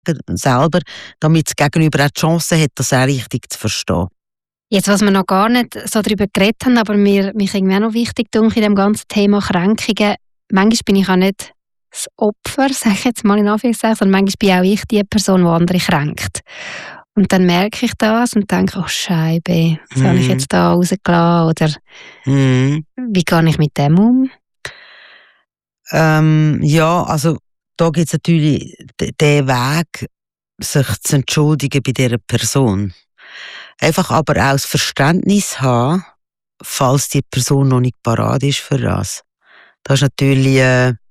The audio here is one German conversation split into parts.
selber, damit das Gegenüber auch die Chance hat, das auch richtig zu verstehen. Jetzt, was wir noch gar nicht so darüber geredet haben, aber mich irgendwie auch noch wichtig denke in dem ganzen Thema Kränkungen, manchmal bin ich auch nicht das Opfer, sage ich jetzt mal in Anführungszeichen, sondern manchmal bin auch ich die Person, die andere kränkt. Und dann merke ich das und denke, oh Scheibe, was habe ich jetzt da rausgelassen? Oder wie gehe ich mit dem um? Ja, also da gibt es natürlich den Weg, sich zu entschuldigen bei dieser Person. Einfach aber auch das Verständnis haben, falls die Person noch nicht parat ist für das. Das ist natürlich,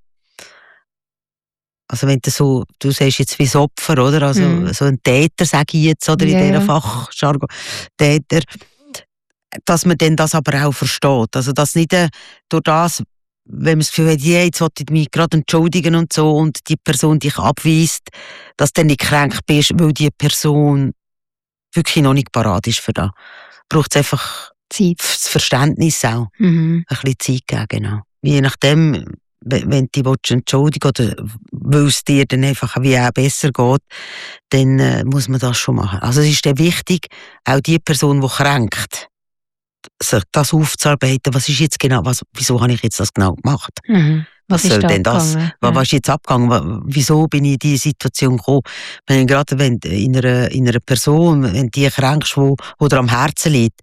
also wenn du sagst jetzt wie das Opfer, oder? Also so ein Täter, sage ich jetzt, oder in dieser Fachjargon, Täter, dass man dann das aber auch versteht. Also dass nicht durch das, wenn man das Gefühl hat, jetzt wollte ich mich gerade entschuldigen und so, und die Person dich abweist, dass du dann nicht kränkt bist, weil die Person wirklich noch nicht parat ist für das. Braucht es einfach Zeit. Das Verständnis auch. Ein bisschen Zeit geben, genau. Je nachdem, wenn du dich entschuldigen oder weil es dir dann einfach wie auch besser geht, dann muss man das schon machen. Also es ist dann wichtig, auch die Person, die kränkt, sich das aufzuarbeiten, was ist jetzt genau, wieso habe ich jetzt das genau gemacht? Was ist da abgegangen? Was ist jetzt abgegangen? Wieso bin ich in diese Situation gekommen? Gerade wenn in einer Person, wenn die kränkst, die dir am Herzen liegt,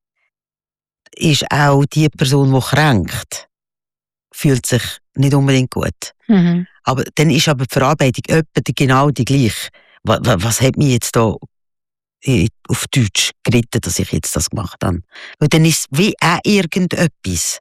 ist auch die Person, die kränkt, fühlt sich nicht unbedingt gut. Aber dann ist aber die Verarbeitung etwa genau die gleiche. Was hat mich jetzt da auf Deutsch geritten, dass ich jetzt das gemacht habe? Weil dann ist es wie auch irgendetwas,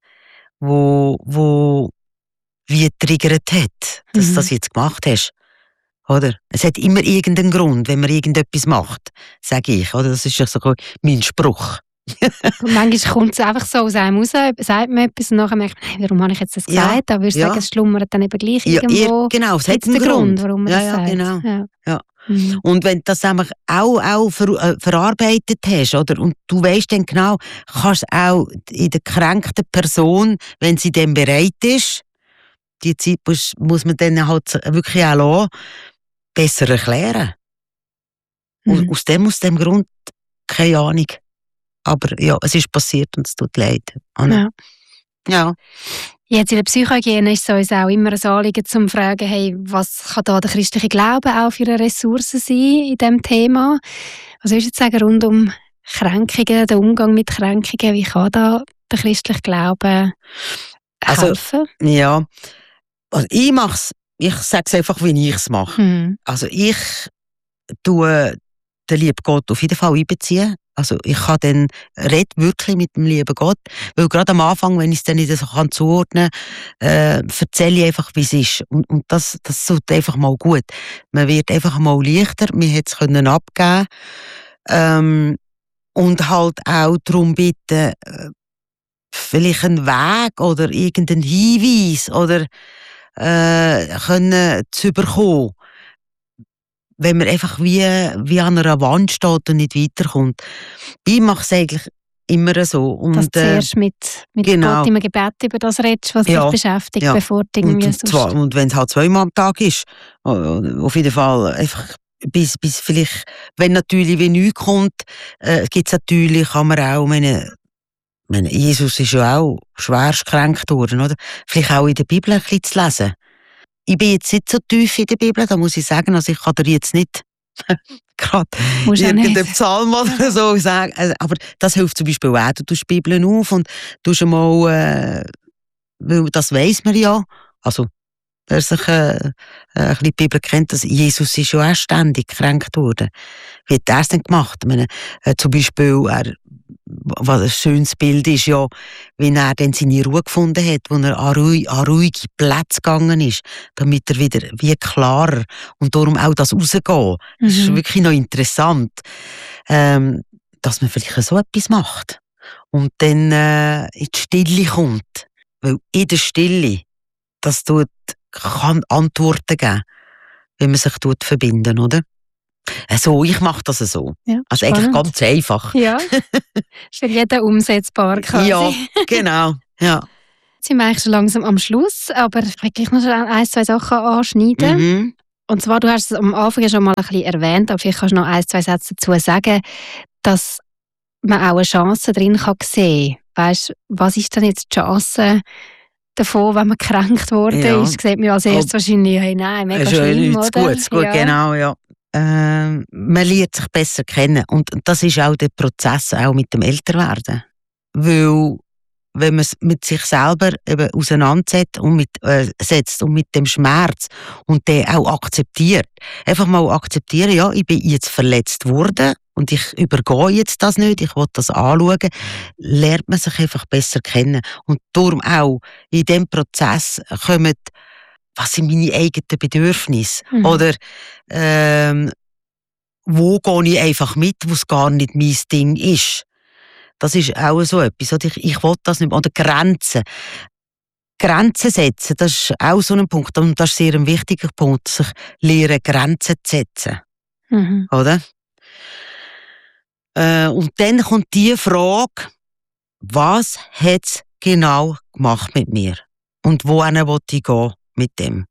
wo wie triggert hat, dass du das jetzt gemacht hast. Oder? Es hat immer irgendeinen Grund, wenn man irgendetwas macht, sage ich. Oder? Das ist ja so mein Spruch. Und manchmal kommt es einfach so aus einem raus, sagt man etwas und nachher merkt man, hey, warum habe ich jetzt das gesagt? Aber würdest du sagen, es schlummert dann eben gleich irgendwo. Genau, es hat einen Grund, warum man das sagt. Genau. Ja. Und wenn du das auch verarbeitet hast, oder, und du weißt dann genau, kannst du auch in der gekränkten Person, wenn sie dann bereit ist, die Zeit muss man dann halt wirklich auch lassen, besser erklären. Aus dem Grund, keine Ahnung. Aber ja, es ist passiert und es tut leid. Ja. Jetzt in der Psychohygiene ist es uns auch immer ein Anliegen, zu fragen, hey, was kann da der christliche Glaube auch für eine Ressource sein in diesem Thema? Was würdest du jetzt sagen rund um Kränkungen, den Umgang mit Kränkungen? Wie kann da der christliche Glaube helfen? Also ich sage es einfach, wie ich es mache. Also ich tue den lieben Gott auf jeden Fall einbeziehen. Also ich kann dann wirklich mit dem lieben Gott, weil gerade am Anfang, wenn ich es dann nicht so zuordnen kann, erzähle ich einfach, wie es ist. Und das tut einfach mal gut. Man wird einfach mal leichter, man hat es können abgeben und halt auch darum bitten, vielleicht einen Weg oder irgendeinen Hinweis oder können zu bekommen, wenn man einfach wie an einer Wand steht und nicht weiterkommt. Ich mache es eigentlich immer so. Und, dass du zuerst mit genau. Gott im Gebet über das redest, was dich beschäftigt, bevor du irgendwie und wenn es halt 2-mal am Tag ist, auf jeden Fall einfach bis vielleicht, wenn natürlich wie nichts kommt, gibt es natürlich, kann man auch, Jesus ist ja auch schwerst gekränkt worden, oder? Vielleicht auch in der Bibel ein bisschen zu lesen. Ich bin jetzt nicht so tief in der Bibel, da muss ich sagen, also ich kann dir jetzt nicht gerade irgendeinen Psalm oder so sagen, aber das hilft zum Beispiel auch, du tust die Bibel auf und tust einmal, weil das weiss man ja, also wer sich ein bisschen die Bibel kennt, dass Jesus ist ja auch ständig gekränkt worden. Wie hat er es denn gemacht? Ich meine, zum Beispiel, was ein schönes Bild ist ja, wie er dann seine Ruhe gefunden hat, wo er an ruhige Plätze gegangen ist, damit er wieder wie klarer und darum auch das rausgehen. Das ist wirklich noch interessant, dass man vielleicht so etwas macht und dann in die Stille kommt. Weil in der Stille, das kann Antworten geben, wenn man sich verbinden, oder? Also, ich mache das so. Ja, also spannend. eigentlich ganz einfach. Ja, für jeden umsetzbar quasi. Ja, genau. Ja. Jetzt sind wir eigentlich schon langsam am Schluss, aber ich will gleich noch 1-2 Sachen anschneiden. Und zwar, du hast es am Anfang schon mal ein bisschen erwähnt, aber vielleicht kannst du noch 1-2 Sätze dazu sagen, dass man auch eine Chance drin kann sehen kann. Weißt, was ist denn jetzt die Chance davon, wenn man gekränkt worden ist? Sieht man als erstes wahrscheinlich, hey, nein, mega schlimm, oder? Gut, ja. Genau, ja. Man lernt sich besser kennen. Und das ist auch der Prozess auch mit dem Älterwerden. Weil, wenn man es mit sich selber eben auseinandersetzt und mit dem Schmerz und den auch akzeptiert. Einfach mal akzeptieren, ja, ich bin jetzt verletzt worden und ich übergehe jetzt das nicht, ich will das anschauen, lernt man sich einfach besser kennen. Und darum auch in diesem Prozess kommen, was sind meine eigenen Bedürfnisse? Oder wo gehe ich einfach mit, wo es gar nicht mein Ding ist? Das ist auch so etwas. Ich will das nicht mehr. Oder Grenzen. Grenzen setzen, das ist auch so ein Punkt. Und das ist sehr ein wichtiger Punkt, sich lernen, Grenzen zu setzen. Oder? Und dann kommt die Frage, was hat es genau gemacht mit mir? Und wohin will ich gehen mit dem?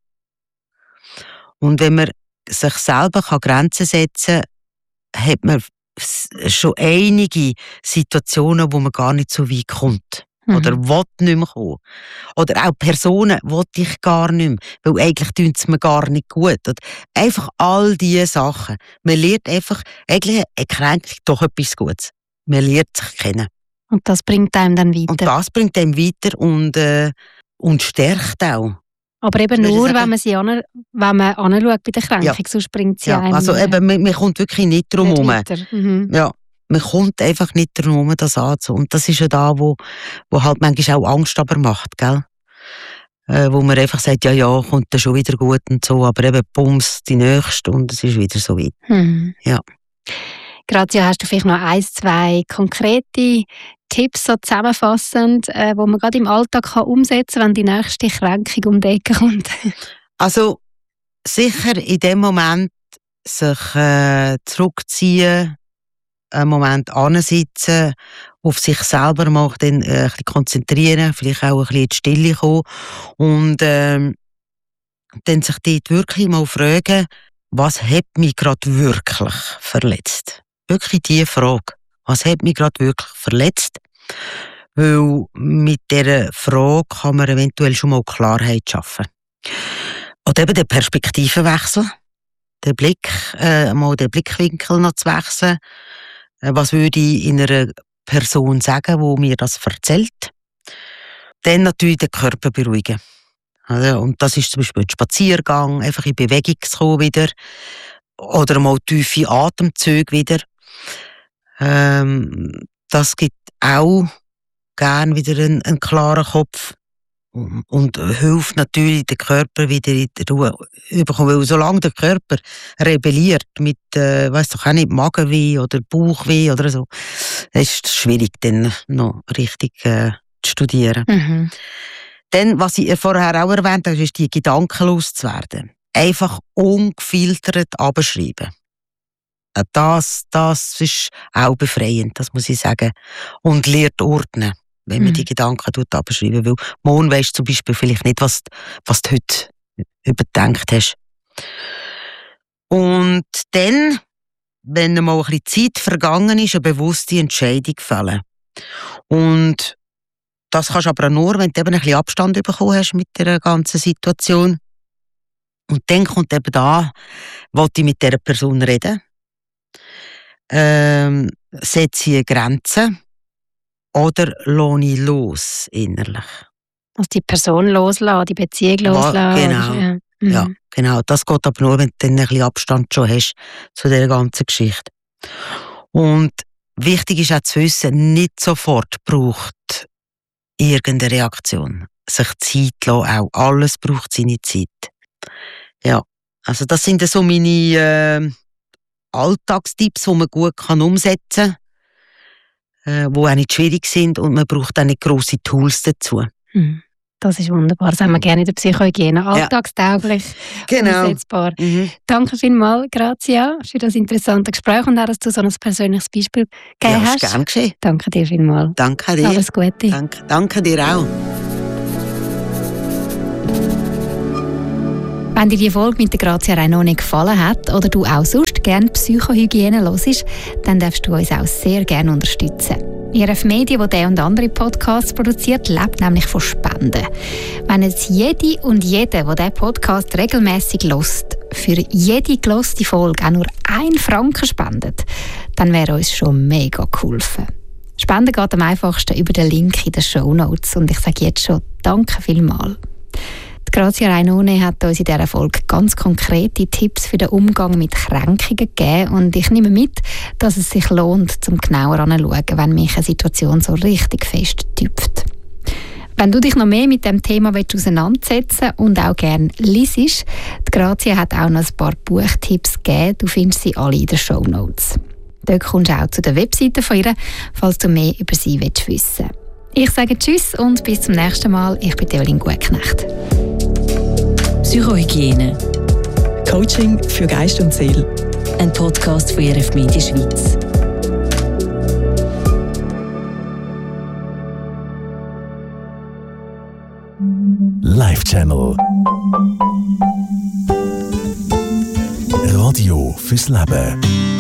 Und wenn man sich selber Grenzen setzen kann, hat man schon einige Situationen, wo man gar nicht so weit kommt. Oder will nicht mehr kommen. Oder auch Personen will ich gar nicht mehr, weil eigentlich tut es mir gar nicht gut. Und einfach all diese Sachen. Man lernt einfach, eigentlich eine Kränkung doch etwas Gutes. Man lernt sich kennen. Und das bringt einem dann weiter. Und das bringt einem weiter und stärkt auch. Aber eben nur, wenn man anschaut bei der Kränkung, sonst bringt sie einem... Also eben, man kommt wirklich nicht drum herum. Ja, man kommt einfach nicht drum herum, das anzusehen. Und das ist ja da, wo halt manchmal auch Angst aber macht, gell? Wo man einfach sagt, ja, kommt dann schon wieder gut und so, aber eben bums, die Nächste und es ist wieder so weit. Ja. Grazia, hast du vielleicht noch 1-2 konkrete Tipps so zusammenfassend, wo man gerade im Alltag kann umsetzen kann, wenn die nächste Kränkung um die Ecke kommt? Also sicher in dem Moment sich zurückziehen, einen Moment ansitzen, auf sich selber mal dann, ein bisschen konzentrieren, vielleicht auch ein bisschen in die Stille kommen und dann sich dort wirklich mal fragen, was hat mich gerade wirklich verletzt? Wirklich diese Frage. Was hat mich gerade wirklich verletzt? Weil mit dieser Frage kann man eventuell schon mal Klarheit schaffen. Oder eben den Perspektivenwechsel. Den Blickwinkel noch zu wechseln. Was würde ich in einer Person sagen, die mir das erzählt? Dann natürlich den Körper beruhigen. Also, und das ist zum Beispiel ein Spaziergang, einfach in Bewegung zu kommen wieder. Oder mal tiefe Atemzüge wieder. Das gibt auch gern wieder einen klaren Kopf und hilft natürlich, den Körper wieder in die Ruhe zu bekommen. Weil solange der Körper rebelliert mit, weiss doch auch nicht, Magenweh oder Bauchweh oder so, ist es schwierig, dann noch richtig zu studieren. Dann, was ich vorher auch erwähnt habe, ist die Gedanken loszuwerden. Einfach ungefiltert abschreiben. Das ist auch befreiend, das muss ich sagen. Und lernt ordnen, wenn man die Gedanken abschreiben. Weil morgen weisst du zum Beispiel vielleicht nicht, was du heute überdenkt hast. Und dann, wenn mal ein bisschen Zeit vergangen ist, eine bewusste Entscheidung fällen. Und das kannst du aber nur, wenn du eben ein bisschen Abstand bekommen hast mit der ganzen Situation. Und dann kommt eben da, will ich mit dieser Person reden? Setze ich Grenzen oder lasse ich los innerlich? Also die Person loslassen, die Beziehung loslassen. Genau. Ja, genau. Das geht aber nur, wenn du dann ein bisschen Abstand schon hast zu dieser ganzen Geschichte. Und wichtig ist auch zu wissen, nicht sofort braucht irgendeine Reaktion. Sich Zeit lassen auch. Alles braucht seine Zeit. Ja, also das sind so meine Alltagstipps, die man gut umsetzen kann, die auch nicht schwierig sind und man braucht auch nicht grosse Tools dazu. Das ist wunderbar, das haben wir gerne in der Psychohygiene. Alltagstauglich, umsetzbar. Danke vielmals, Grazia, für das interessante Gespräch und auch, dass du so ein persönliches Beispiel gegeben hast. Gern geschehen. Danke dir vielmals. Danke dir. Alles Gute. Danke dir auch. Wenn dir die Folge mit der Grazia Rainone gefallen hat oder du auch sonst gerne Psychohygiene hörst, dann darfst du uns auch sehr gerne unterstützen. IRF Media, die diesen und andere Podcasts produziert, lebt nämlich von Spenden. Wenn jetzt jede und jeder, der diesen Podcast regelmässig hört, für jede gelöste Folge auch nur 1 Franken spendet, dann wäre uns schon mega geholfen. Spenden geht am einfachsten über den Link in den Shownotes und ich sage jetzt schon danke vielmals. Die Grazia Rainone hat uns in dieser Folge ganz konkrete Tipps für den Umgang mit Kränkungen gegeben und ich nehme mit, dass es sich lohnt, zum genauer anzuschauen, wenn mich eine Situation so richtig fest tüpft. Wenn du dich noch mehr mit dem Thema auseinandersetzen und auch gerne liest, die Grazia hat auch noch ein paar Buchtipps gegeben, du findest sie alle in den Shownotes. Dort kommst du auch zu der Webseite von ihr, falls du mehr über sie wissen willst. Ich sage Tschüss und bis zum nächsten Mal. Ich bin Evelyn Gutknecht. Psychohygiene. Coaching für Geist und Seele. Ein Podcast von IRF Media Schweiz. Live Channel. Radio fürs Leben.